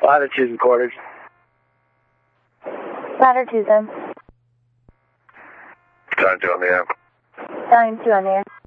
Latitude and quarters. Latitude then. Time 2 on the air. Time 2 on the air.